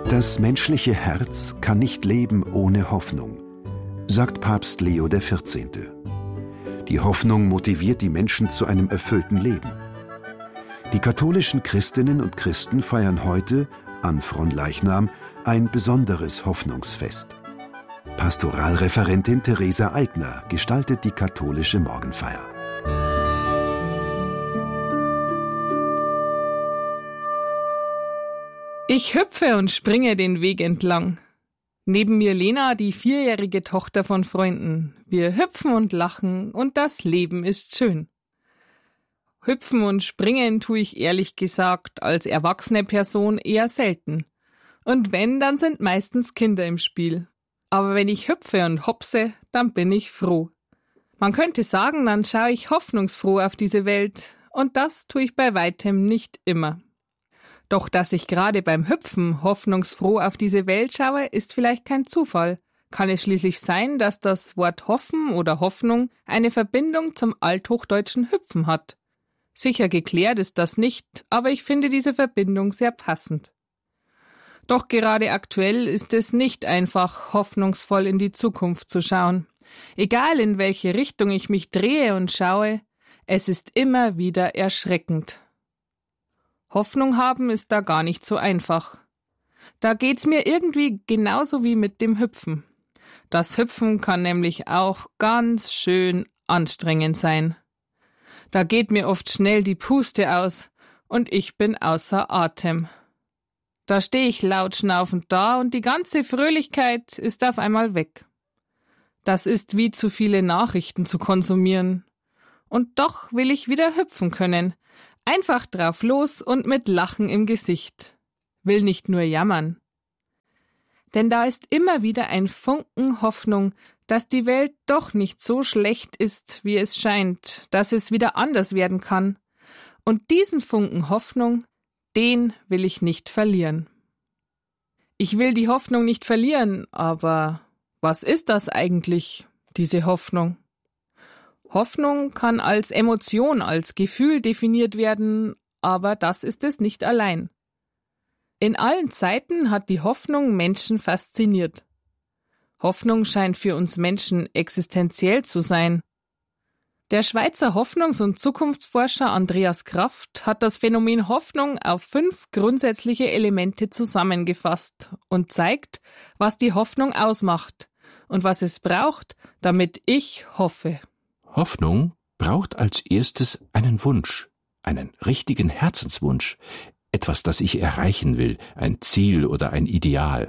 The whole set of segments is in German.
Das menschliche Herz kann nicht leben ohne Hoffnung, sagt Papst Leo XIV. Die Hoffnung motiviert die Menschen zu einem erfüllten Leben. Die katholischen Christinnen und Christen feiern heute, an Fronleichnam, ein besonderes Hoffnungsfest. Pastoralreferentin Theresa Eigner gestaltet die katholische Morgenfeier. Ich hüpfe und springe den Weg entlang. Neben mir Lena, die 4-jährige Tochter von Freunden. Wir hüpfen und lachen und das Leben ist schön. Hüpfen und springen tue ich ehrlich gesagt als erwachsene Person eher selten. Und wenn, dann sind meistens Kinder im Spiel. Aber wenn ich hüpfe und hopse, dann bin ich froh. Man könnte sagen, dann schaue ich hoffnungsfroh auf diese Welt. Und das tue ich bei weitem nicht immer. Doch dass ich gerade beim Hüpfen hoffnungsfroh auf diese Welt schaue, ist vielleicht kein Zufall. Kann es schließlich sein, dass das Wort Hoffen oder Hoffnung eine Verbindung zum althochdeutschen Hüpfen hat? Sicher geklärt ist das nicht, aber ich finde diese Verbindung sehr passend. Doch gerade aktuell ist es nicht einfach, hoffnungsvoll in die Zukunft zu schauen. Egal in welche Richtung ich mich drehe und schaue, es ist immer wieder erschreckend. Hoffnung haben ist da gar nicht so einfach. Da geht's mir irgendwie genauso wie mit dem Hüpfen. Das Hüpfen kann nämlich auch ganz schön anstrengend sein. Da geht mir oft schnell die Puste aus und ich bin außer Atem. Da stehe ich laut schnaufend da und die ganze Fröhlichkeit ist auf einmal weg. Das ist wie zu viele Nachrichten zu konsumieren. Und doch will ich wieder hüpfen können. Einfach drauf los und mit Lachen im Gesicht. Will nicht nur jammern. Denn da ist immer wieder ein Funken Hoffnung, dass die Welt doch nicht so schlecht ist, wie es scheint, dass es wieder anders werden kann. Und diesen Funken Hoffnung, den will ich nicht verlieren. Ich will die Hoffnung nicht verlieren, aber was ist das eigentlich, diese Hoffnung? Hoffnung kann als Emotion, als Gefühl definiert werden, aber das ist es nicht allein. In allen Zeiten hat die Hoffnung Menschen fasziniert. Hoffnung scheint für uns Menschen existenziell zu sein. Der Schweizer Hoffnungs- und Zukunftsforscher Andreas Kraft hat das Phänomen Hoffnung auf 5 grundsätzliche Elemente zusammengefasst und zeigt, was die Hoffnung ausmacht und was es braucht, damit ich hoffe. Hoffnung braucht als erstes einen Wunsch, einen richtigen Herzenswunsch, etwas, das ich erreichen will, ein Ziel oder ein Ideal.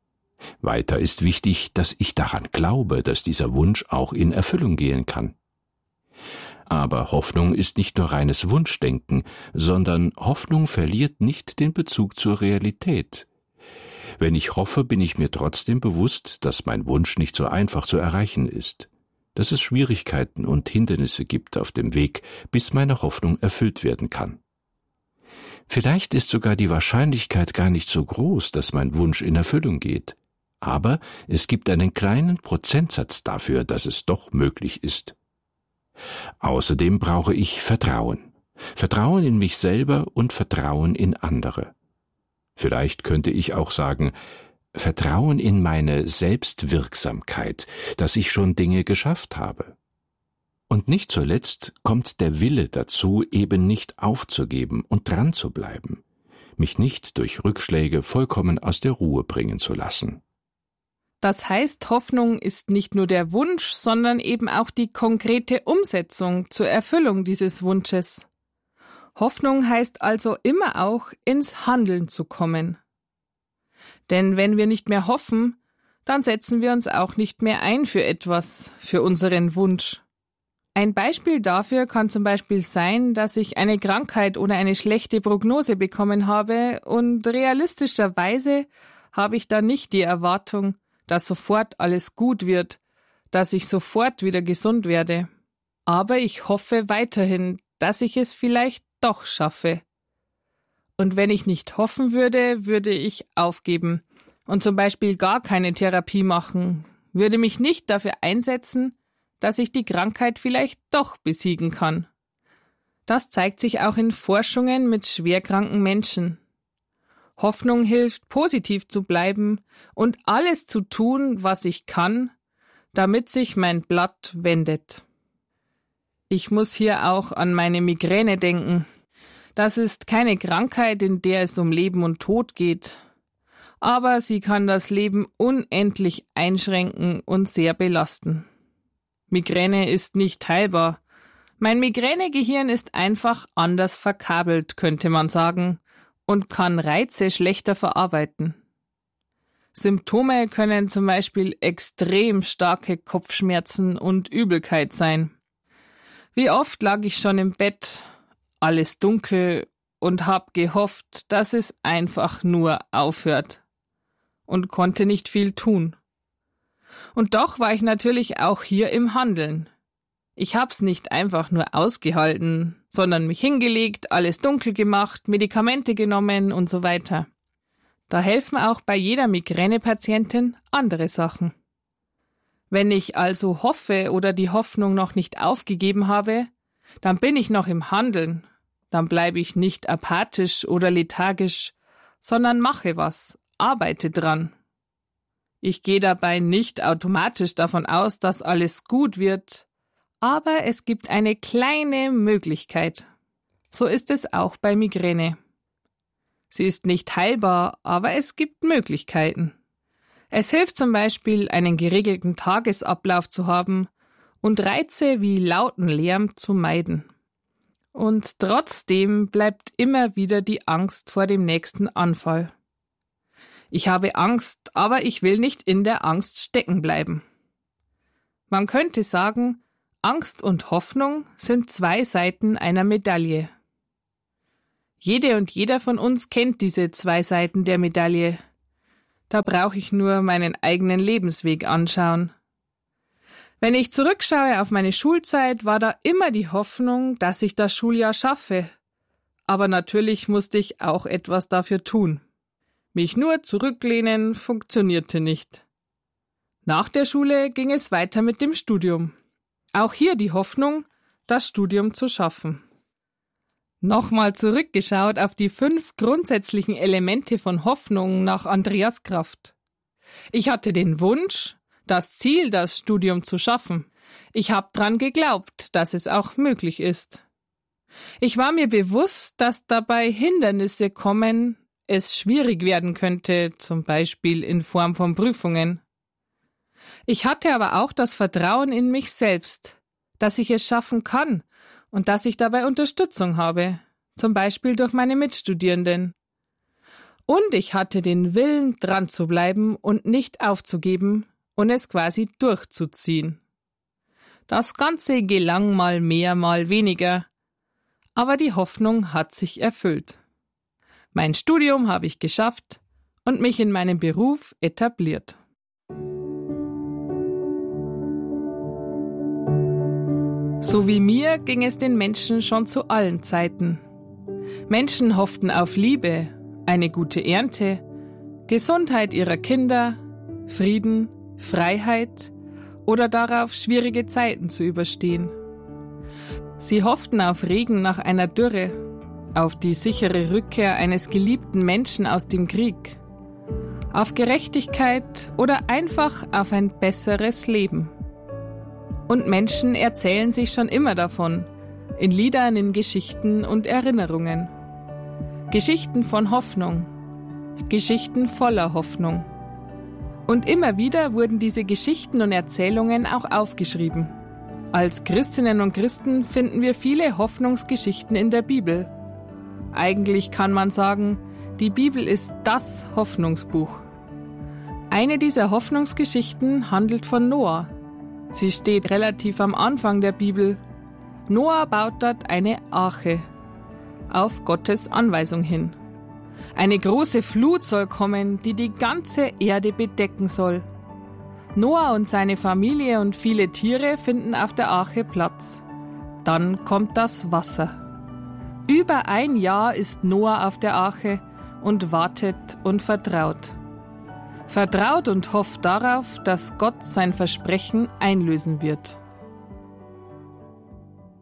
Weiter ist wichtig, dass ich daran glaube, dass dieser Wunsch auch in Erfüllung gehen kann. Aber Hoffnung ist nicht nur reines Wunschdenken, sondern Hoffnung verliert nicht den Bezug zur Realität. Wenn ich hoffe, bin ich mir trotzdem bewusst, dass mein Wunsch nicht so einfach zu erreichen ist, dass es Schwierigkeiten und Hindernisse gibt auf dem Weg, bis meine Hoffnung erfüllt werden kann. Vielleicht ist sogar die Wahrscheinlichkeit gar nicht so groß, dass mein Wunsch in Erfüllung geht, aber es gibt einen kleinen Prozentsatz dafür, dass es doch möglich ist. Außerdem brauche ich Vertrauen. Vertrauen in mich selber und Vertrauen in andere. Vielleicht könnte ich auch sagen, Vertrauen in meine Selbstwirksamkeit, dass ich schon Dinge geschafft habe. Und nicht zuletzt kommt der Wille dazu, eben nicht aufzugeben und dran zu bleiben, mich nicht durch Rückschläge vollkommen aus der Ruhe bringen zu lassen. Das heißt, Hoffnung ist nicht nur der Wunsch, sondern eben auch die konkrete Umsetzung zur Erfüllung dieses Wunsches. Hoffnung heißt also immer auch, ins Handeln zu kommen. Denn wenn wir nicht mehr hoffen, dann setzen wir uns auch nicht mehr ein für etwas, für unseren Wunsch. Ein Beispiel dafür kann zum Beispiel sein, dass ich eine Krankheit oder eine schlechte Prognose bekommen habe und realistischerweise habe ich dann nicht die Erwartung, dass sofort alles gut wird, dass ich sofort wieder gesund werde. Aber ich hoffe weiterhin, dass ich es vielleicht doch schaffe. Und wenn ich nicht hoffen würde, würde ich aufgeben und zum Beispiel gar keine Therapie machen, würde mich nicht dafür einsetzen, dass ich die Krankheit vielleicht doch besiegen kann. Das zeigt sich auch in Forschungen mit schwerkranken Menschen. Hoffnung hilft, positiv zu bleiben und alles zu tun, was ich kann, damit sich mein Blatt wendet. Ich muss hier auch an meine Migräne denken. Das ist keine Krankheit, in der es um Leben und Tod geht. Aber sie kann das Leben unendlich einschränken und sehr belasten. Migräne ist nicht heilbar. Mein Migränegehirn ist einfach anders verkabelt, könnte man sagen, und kann Reize schlechter verarbeiten. Symptome können zum Beispiel extrem starke Kopfschmerzen und Übelkeit sein. Wie oft lag ich schon im Bett, alles dunkel, und hab gehofft, dass es einfach nur aufhört, und konnte nicht viel tun. Und doch war ich natürlich auch hier im Handeln. Ich hab's nicht einfach nur ausgehalten, sondern mich hingelegt, alles dunkel gemacht, Medikamente genommen und so weiter. Da helfen auch bei jeder Migränepatientin andere Sachen. Wenn ich also hoffe oder die Hoffnung noch nicht aufgegeben habe, dann bin ich noch im Handeln. Dann bleibe ich nicht apathisch oder lethargisch, sondern mache was, arbeite dran. Ich gehe dabei nicht automatisch davon aus, dass alles gut wird, aber es gibt eine kleine Möglichkeit. So ist es auch bei Migräne. Sie ist nicht heilbar, aber es gibt Möglichkeiten. Es hilft zum Beispiel, einen geregelten Tagesablauf zu haben und Reize wie lauten Lärm zu meiden. Und trotzdem bleibt immer wieder die Angst vor dem nächsten Anfall. Ich habe Angst, aber ich will nicht in der Angst stecken bleiben. Man könnte sagen, Angst und Hoffnung sind zwei Seiten einer Medaille. Jede und jeder von uns kennt diese zwei Seiten der Medaille. Da brauche ich nur meinen eigenen Lebensweg anschauen. Wenn ich zurückschaue auf meine Schulzeit, war da immer die Hoffnung, dass ich das Schuljahr schaffe. Aber natürlich musste ich auch etwas dafür tun. Mich nur zurücklehnen funktionierte nicht. Nach der Schule ging es weiter mit dem Studium. Auch hier die Hoffnung, das Studium zu schaffen. Nochmal zurückgeschaut auf die 5 grundsätzlichen Elemente von Hoffnung nach Andreas Kraft. Ich hatte den Wunsch, das Ziel, das Studium zu schaffen. Ich habe dran geglaubt, dass es auch möglich ist. Ich war mir bewusst, dass dabei Hindernisse kommen, es schwierig werden könnte, zum Beispiel in Form von Prüfungen. Ich hatte aber auch das Vertrauen in mich selbst, dass ich es schaffen kann und dass ich dabei Unterstützung habe, zum Beispiel durch meine Mitstudierenden. Und ich hatte den Willen, dran zu bleiben und nicht aufzugeben und es quasi durchzuziehen. Das Ganze gelang mal mehr, mal weniger, aber die Hoffnung hat sich erfüllt. Mein Studium habe ich geschafft und mich in meinem Beruf etabliert. So wie mir ging es den Menschen schon zu allen Zeiten. Menschen hofften auf Liebe, eine gute Ernte, Gesundheit ihrer Kinder, Frieden, Freiheit oder darauf, schwierige Zeiten zu überstehen. Sie hofften auf Regen nach einer Dürre, auf die sichere Rückkehr eines geliebten Menschen aus dem Krieg, auf Gerechtigkeit oder einfach auf ein besseres Leben. Und Menschen erzählen sich schon immer davon, in Liedern, in Geschichten und Erinnerungen. Geschichten von Hoffnung, Geschichten voller Hoffnung. Und immer wieder wurden diese Geschichten und Erzählungen auch aufgeschrieben. Als Christinnen und Christen finden wir viele Hoffnungsgeschichten in der Bibel. Eigentlich kann man sagen, die Bibel ist das Hoffnungsbuch. Eine dieser Hoffnungsgeschichten handelt von Noah. Sie steht relativ am Anfang der Bibel. Noah baut dort eine Arche, auf Gottes Anweisung hin. Eine große Flut soll kommen, die die ganze Erde bedecken soll. Noah und seine Familie und viele Tiere finden auf der Arche Platz. Dann kommt das Wasser. Über 1 Jahr ist Noah auf der Arche und wartet und vertraut. Vertraut und hofft darauf, dass Gott sein Versprechen einlösen wird.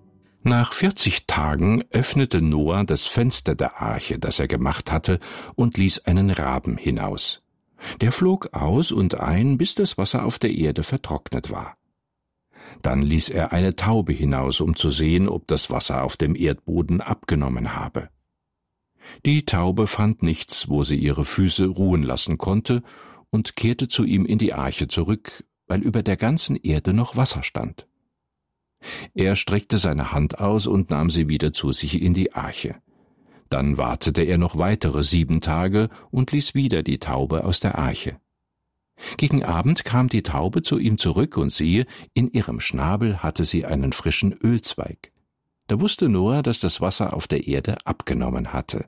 Nach 40 Tagen öffnete Noah das Fenster der Arche, das er gemacht hatte, und ließ einen Raben hinaus. Der flog aus und ein, bis das Wasser auf der Erde vertrocknet war. Dann ließ er eine Taube hinaus, um zu sehen, ob das Wasser auf dem Erdboden abgenommen habe. Die Taube fand nichts, wo sie ihre Füße ruhen lassen konnte, und kehrte zu ihm in die Arche zurück, weil über der ganzen Erde noch Wasser stand. Er streckte seine Hand aus und nahm sie wieder zu sich in die Arche. Dann wartete er noch weitere 7 Tage und ließ wieder die Taube aus der Arche. Gegen Abend kam die Taube zu ihm zurück, und siehe, in ihrem Schnabel hatte sie einen frischen Ölzweig. Da wusste Noah, dass das Wasser auf der Erde abgenommen hatte.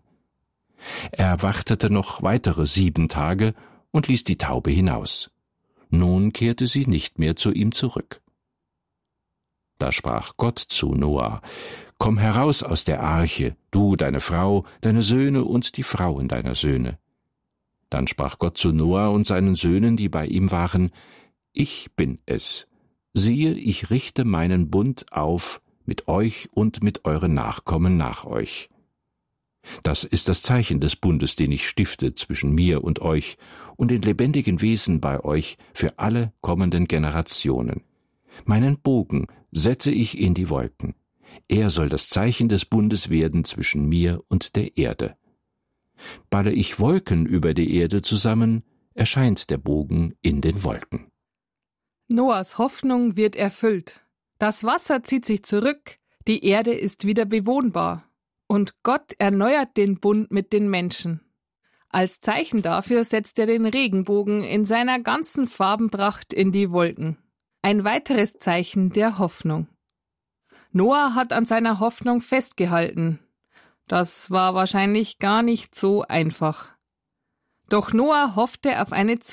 Er wartete noch weitere 7 Tage und ließ die Taube hinaus. Nun kehrte sie nicht mehr zu ihm zurück. Da sprach Gott zu Noah: »Komm heraus aus der Arche, du, deine Frau, deine Söhne und die Frauen deiner Söhne.« Dann sprach Gott zu Noah und seinen Söhnen, die bei ihm waren: »Ich bin es. Siehe, ich richte meinen Bund auf mit euch und mit euren Nachkommen nach euch. Das ist das Zeichen des Bundes, den ich stifte zwischen mir und euch und den lebendigen Wesen bei euch für alle kommenden Generationen. Meinen Bogen setze ich in die Wolken. Er soll das Zeichen des Bundes werden zwischen mir und der Erde. Balle ich Wolken über die Erde zusammen, erscheint der Bogen in den Wolken.« Noahs Hoffnung wird erfüllt. Das Wasser zieht sich zurück, die Erde ist wieder bewohnbar. Und Gott erneuert den Bund mit den Menschen. Als Zeichen dafür setzt er den Regenbogen in seiner ganzen Farbenpracht in die Wolken. Ein weiteres Zeichen der Hoffnung. Noah hat an seiner Hoffnung festgehalten. Das war wahrscheinlich gar nicht so einfach. Doch Noah hoffte auf eine